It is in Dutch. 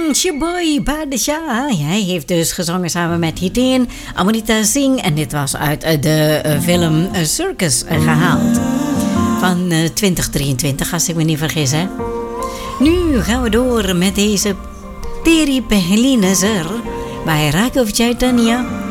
Shaboy Badshah. Hij heeft dus gezongen samen met Hiten Amrita Singh. En dit was uit de film Circus gehaald. Van 2023, als ik me niet vergis, hè. Nu gaan we door met deze Teri Pehli Nazar bij Raghav Chaitanya.